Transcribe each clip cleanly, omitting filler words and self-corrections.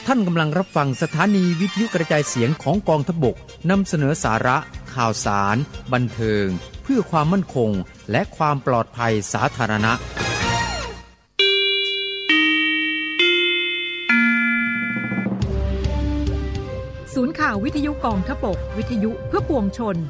ท่านกำลังรับฟังสถานีวิทยุกระจายเสียงของกองทัพบกนำเสนอสาระข่าวสารบันเทิงเพื่อความมั่นคงและความปลอดภัยสาธารณะศูนย์ข่าววิทยุกองทัพบกวิทยุเพื่อปวงชน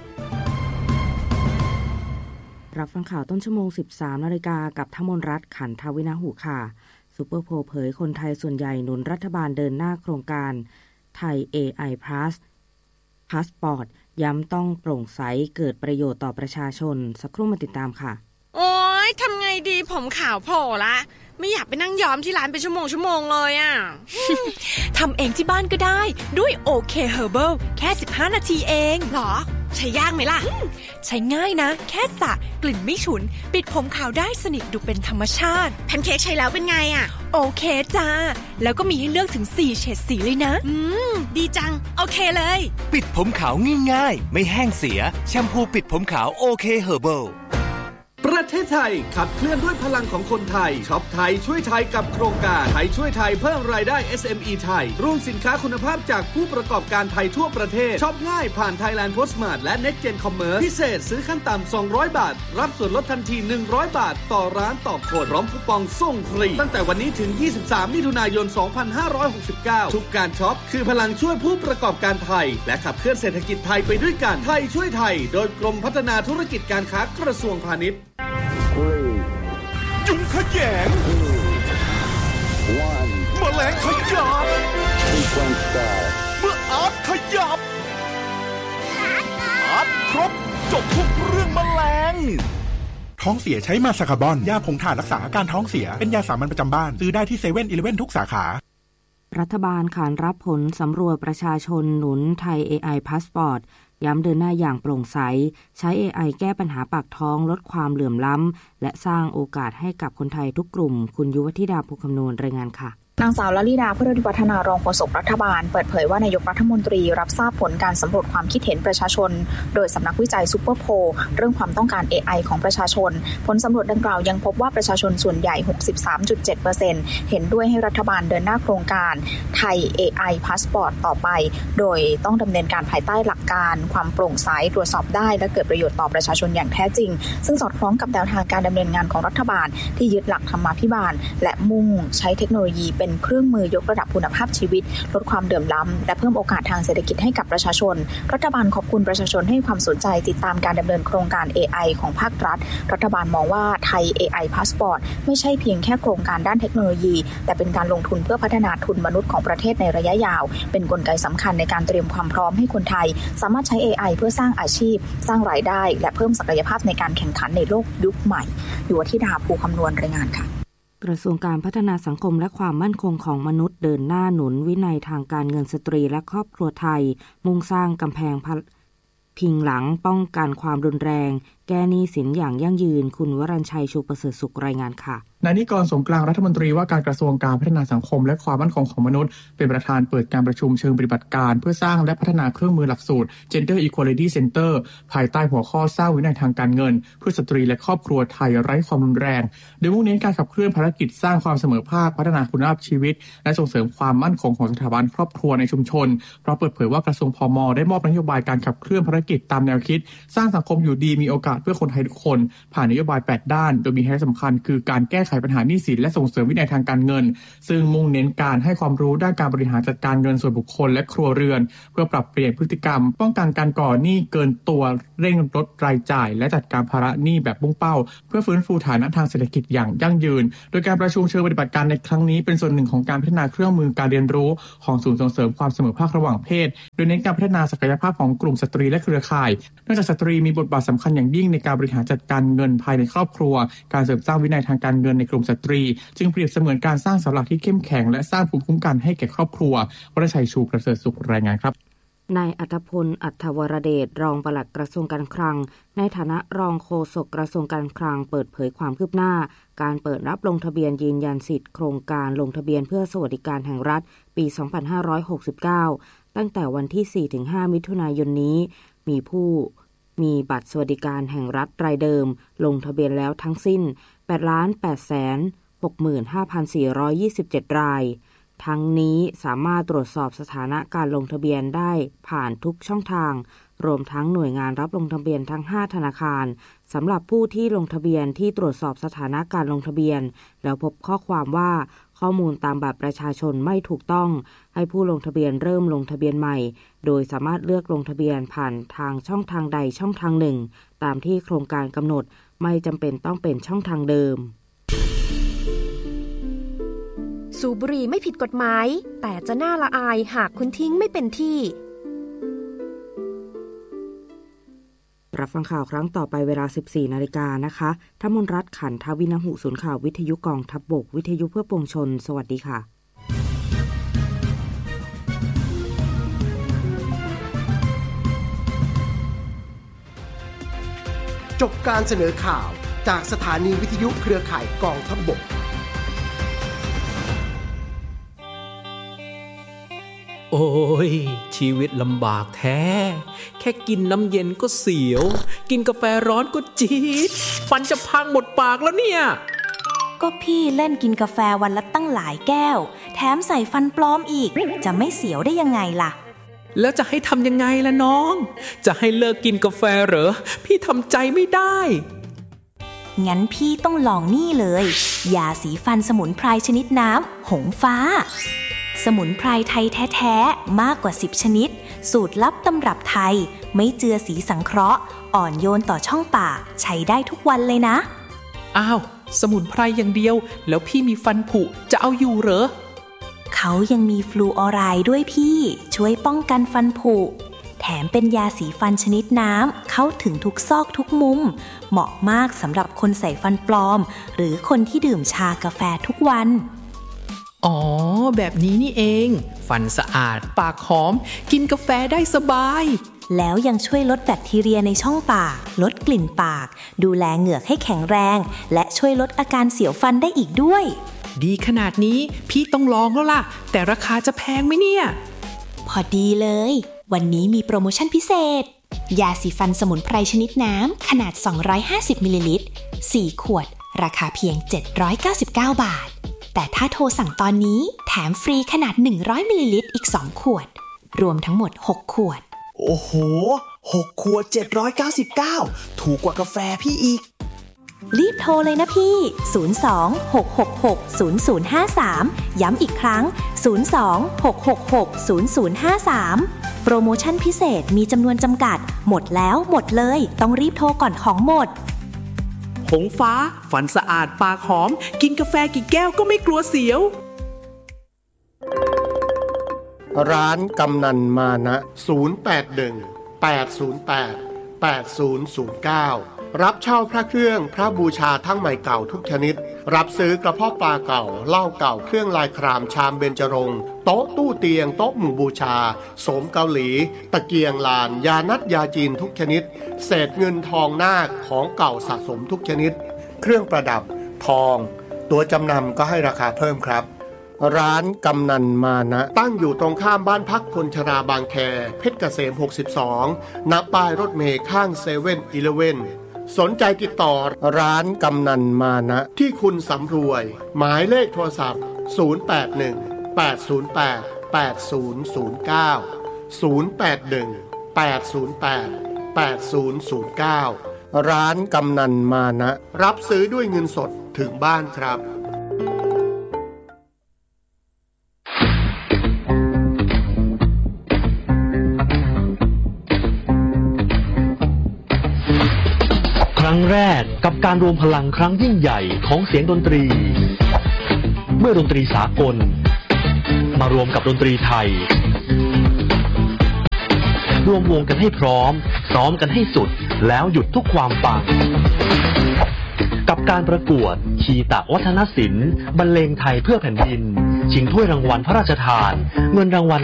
รับฟังข่าวต้นชั่วโมง 13 นาฬิกากับธมนรัตน์ขันทวินาหูค่ะซูเปอร์โพลเผยคนไทยส่วนใหญ่หนุนรัฐบาลเดินหน้าโครงการไทย AI Plus พาสปอร์ตย้ำต้องโปร่งใสเกิดประโยชน์ต่อประชาชนสักครู่มาติดตามค่ะโอ๊ยทำไงดีผมขาวโผล่ละไม่อยากไปนั่งย้อมที่ร้านเป็นชั่วโมงเลยอ่ะทำเองที่บ้านก็ได้ด้วย OK Herbal แค่15นาทีเองหรอใช้ยากไหมล่ะใช้ง่ายนะแค่สระกลิ่นไม่ฉุนปิดผมขาวได้สนิทดูเป็นธรรมชาติแพนเค้กใช้แล้วเป็นไงอ่ะโอเคจ้าแล้วก็มีให้เลือกถึง4เฉดสีเลยนะดีจังโอเคเลยปิดผมขาวง่ายๆไม่แห้งเสียแชมพูปิดผมขาว OK Herbal ประเทศไทยขับเคลื่อนด้วยพลังของคนไทยช็อปไทยช่วยไทยกับโครงการไทยช่วยไทยเพิ่มรายได้ SME ไทยร่วมสินค้าคุณภาพจากผู้ประกอบการไทยทั่วประเทศช็อปง่ายผ่าน Thailand Postmart และ Next Gen Commerce พิเศษซื้อขั้นต่ำ200 บาทรับส่วนลดทันที100 บาทต่อร้านต่อคนพร้อมคูปองส่งฟรีตั้งแต่วันนี้ถึง23มิถุนายน2569ทุกการช็อปคือพลังช่วยผู้ประกอบการไทยและขับเคลื่อนเศรษฐกิจไทยไปด้วยกันไทยช่วยไทยโดยกรมพัฒนาธุรกิจการค้ากระทรวงพาณิชย์ยุงขยงแมลงขยับเมื่ออาร์ตขยับอาร์ตครบจบทุกเรื่องแมลงท้องเสียใช้มาสคาร์บอนยาผงถ่านรักษาอาการท้องเสียเป็นยาสามัญประจำบ้านซื้อได้ที่ 7-Eleven ทุกสาขารัฐบาลขานรับผลสำรวจประชาชนหนุนไทย AI Passport ย้ำเดินหน้าอย่างโปร่งใสใช้ AI แก้ปัญหาปากท้องลดความเหลื่อมล้ำและสร้างโอกาสให้กับคนไทยทุกกลุ่มคุณยุวธิดาภูคำนวณรายงานค่ะนางสาวลลิดาเพื่อริวัฒนารองโฆษกรัฐบาลเปิดเผยว่านายกรัฐมนตรีรับทราบผลการสำรวจความคิดเห็นประชาชนโดยสำนักวิจัยซูเปอร์โพลเรื่องความต้องการ AI ของประชาชนผลสำรวจดังกล่าวยังพบว่าประชาชนส่วนใหญ่ 63.7% เห็นด้วยให้รัฐบาลเดินหน้าโครงการไทย AI Passport ต่อไปโดยต้องดำเนินการภายใต้หลักการความโปร่งใสตรวจสอบได้และเกิดประโยชน์ต่อประชาชนอย่างแท้จริงซึ่งสอดคล้องกับแนวทางการดำเนินงานของรัฐบาลที่ยึดหลักธรรมาภิบาลและมุ่งใช้เทคโนโลยีเป็นเครื่องมือยกระดับคุณภาพชีวิตลดความเหลื่อมล้ำและเพิ่มโอกาสทางเศรษฐกิจให้กับประชาชนรัฐบาลขอบคุณประชาชนให้ความสนใจติดตามการดำเนินโครงการ AI ของภาครัฐรัฐบาลมองว่าไทย AI Passport ไม่ใช่เพียงแค่โครงการด้านเทคโนโลยีแต่เป็นการลงทุนเพื่อพัฒนาทุนมนุษย์ของประเทศในระยะยาวเป็นกลไกสำคัญในการเตรียมความพร้อมให้คนไทยสามารถใช้ AI เพื่อสร้างอาชีพสร้างรายได้และเพิ่มศักยภาพในการแข่งขันในโลกยุคใหม่อยู่ที่ดาภูคำนวณรายงานค่ะกระทรวงการพัฒนาสังคมและความมั่นคงของมนุษย์เดินหน้าหนุนวินัยทางการเงินสตรีและครอบครัวไทยมุ่งสร้างกำแพงพิงหลังป้องกันความรุนแรงแก้หนี้สินอย่างยั่งยืนคุณวรัญชัยชูประเสริฐสุขรายงานค่ะนายนิกรสมกลางรัฐมนตรีว่าการกระทรวงการพัฒนาสังคมและความมั่นคงของมนุษย์เป็นประธานเปิดการประชุมเชิงปฏิบัติการเพื่อสร้างและพัฒนาเครื่องมือหลักสูตร Gender Equality Center ภายใต้หัวข้อสร้างวินัยทางการเงินเพื่อสตรีและครอบครัวไทยไร้ความรุนแรงโดยมุ่งเน้นการขับเคลื่อนภารกิจสร้างความเสมอภาคพัฒนาคุณภาพชีวิตและส่งเสริมความมั่นคงของสถาบันครอบครัวในชุมชนเพราะเปิดเผยว่ากระทรวงพม.ได้มอบนโยบายการขับเคลื่อนภารกิจตามแนวคิดสร้างสังคมอยู่ดีมีโอกาสเพื่อคนไทยทุกคนผ่านนโยบาย8ด้านโดยมีไฮไลท์สำคัญคือการแก้ไขปัญหาหนี้สินและส่งเสริมวินัยทางการเงินซึ่งมุ่งเน้นการให้ความรู้ด้านการบริหารจัดการเงินส่วนบุคคลและครัวเรือนเพื่อปรับเปลี่ยนพฤติกรรมป้องกันการก่อหนี้เกินตัวเร่งลดรายจ่ายและจัดการภาระหนี้แบบมุ่งเป้าเพื่อฟื้นฟูฐานะทางเศรษฐกิจอย่างยั่งยืนโดยการประชุมเชิงปฏิบัติการในครั้งนี้เป็นส่วนหนึ่งของการพัฒนาเครื่องมือการเรียนรู้ของศูนย์ส่งเสริมความเสมอภาคระหว่างเพศโดยเน้นการพัฒนาศักยภาพของกลุ่มสตรีและเครือข่ายเนื่องจากสตรีมีบทบาทสำคัญอย่างยิ่งในการบริหารจัดการเงินภายในครอบครัวการเสริมสร้างวินัยทางการเงินในกลุ่มสตรีจึงเปรียบเสมือนการสร้างเสาหลักที่เข้มแข็งและสร้างภูมิคุ้มกันให้แก่ครอบครัววรชัยชูประเสริฐสุขรายงานครับนายอัธพลอัธวรเดชรองปลัดกระทรวงการคลังในฐานะรองโฆษกกระทรวงการคลังเปิดเผยความคืบหน้าการเปิดรับลงทะเบียนยืนยันสิทธิ์โครงการลงทะเบียนเพื่อสวัสดิการแห่งรัฐปี 2569 ตั้งแต่วันที่ 4-5 มิถุนายนนี้มีผู้มีบัตรสวัสดิการแห่งรัฐรายเดิมลงทะเบียนแล้วทั้งสิ้น 8,865,427 รายทั้งนี้สามารถตรวจสอบสถานะการลงทะเบียนได้ผ่านทุกช่องทางรวมทั้งหน่วยงานรับลงทะเบียนทั้ง5ธนาคารสำหรับผู้ที่ลงทะเบียนที่ตรวจสอบสถานะการลงทะเบียนแล้วพบข้อความว่าข้อมูลตามบัตรประชาชนไม่ถูกต้องให้ผู้ลงทะเบียนเริ่มลงทะเบียนใหม่โดยสามารถเลือกลงทะเบียนผ่านทางช่องทางใดช่องทางหนึ่งตามที่โครงการกำหนดไม่จำเป็นต้องเป็นช่องทางเดิมสูบบุหรี่ไม่ผิดกฎหมายแต่จะน่าละอายหากคุณทิ้งไม่เป็นที่รับฟังข่าวครั้งต่อไปเวลา 14 นาฬิกานะคะทมนรัตน์ขันทวินหุศูนย์ข่าววิทยุกองทัพบกวิทยุเพื่อปวงชนสวัสดีค่ะจบการเสนอข่าวจากสถานีวิทยุเครือข่ายกองทัพบกโอ้ยชีวิตลำบากแท้แค่กินน้ำเย็นก็เสียวกินกาแฟร้อนก็จี๊ดฟันจะพังหมดปากแล้วเนี่ยก็พี่เล่นกินกาแฟวันละตั้งหลายแก้วแถมใส่ฟันปลอมอีกจะไม่เสียวได้ยังไงล่ะแล้วจะให้ทำยังไงล่ะน้องจะให้เลิกกินกาแฟเหรอพี่ทำใจไม่ได้งั้นพี่ต้องลองนี่เลยยาสีฟันสมุนไพรชนิดน้ำหงฟ้าสมุนไพรไทยแท้ๆมากกว่า10ชนิดสูตรลับตำรับไทยไม่เจือสีสังเคราะห์อ่อนโยนต่อช่องปากใช้ได้ทุกวันเลยนะอ้าวสมุนไพรอย่างเดียวแล้วพี่มีฟันผุจะเอาอยู่เหรอเขายังมีฟลูออไรด์ด้วยพี่ช่วยป้องกันฟันผุแถมเป็นยาสีฟันชนิดน้ำเข้าถึงทุกซอกทุกมุมเหมาะมากสำหรับคนใส่ฟันปลอมหรือคนที่ดื่มชากาแฟทุกวันอ๋อแบบนี้นี่เองฟันสะอาดปากหอมกินกาแฟได้สบายแล้วยังช่วยลดแบคทีเรียในช่องปากลดกลิ่นปากดูแลเหงือกให้แข็งแรงและช่วยลดอาการเสียวฟันได้อีกด้วยดีขนาดนี้พี่ต้องลองแล้วล่ะแต่ราคาจะแพงไหมเนี่ยพอดีเลยวันนี้มีโปรโมชั่นพิเศษยาสีฟันสมุนไพรชนิดน้ำขนาด250มิลลิลิตร4ขวดราคาเพียง799 บาทแต่ถ้าโทรสั่งตอนนี้แถมฟรีขนาด100มิลลิลิตรอีก2ขวดรวมทั้งหมด6ขวดโอ้โห6ขวด799ถูกกว่ากาแฟพี่อีกรีบโทรเลยนะพี่02-666-0053ย้ำอีกครั้ง02-666-0053โปรโมชั่นพิเศษมีจำนวนจำกัดหมดแล้วหมดเลยต้องรีบโทรก่อนของหมดหงฟ้าฟันสะอาดปากหอมกินกาแฟกี่แก้วก็ไม่กลัวเสียวร้านกำนันมานะ081-808-8009รับเช่าพระเครื่องพระบูชาทั้งใหม่เก่าทุกชนิดรับซื้อกระเพาะปลาเก่าเหล้าเก่าเครื่องลายครามชามเบญจรงค์โต๊ะตู้เตียงโต๊ะหมู่บูชาโสมเกาหลีตะเกียงลานยานัดยาจีนทุกชนิดเศษเงินทองนาคของเก่าสะสมทุกชนิดเครื่องประดับทองตัวจำนำก็ให้ราคาเพิ่มครับร้านกำนันมานะตั้งอยู่ตรงข้ามบ้านพักคนชราบางแคเพชรเกษม62ณป้ายรถเมล์ข้าง7-Elevenสนใจติดต่อร้านกำนันมานะที่คุณสำรวยหมายเลขโทรศัพท์081-808-8009 ร้านกำนันมานะรับซื้อด้วยเงินสดถึงบ้านครับครั้งแรกกับการรวมพลังครั้งยิ่งใหญ่ของเสียงดนตรีเมื่อดนตรีสากลมารวมกับดนตรีไทยรวมวงกันให้พร้อมซ้อมกันให้สุดแล้วหยุดทุกความปังกับการประกวดคีตะวัฒนศิลป์บรรเลงไทยเพื่อแผ่นดินชิงถ้วยรางวัลพระราชทานเงินรางวัล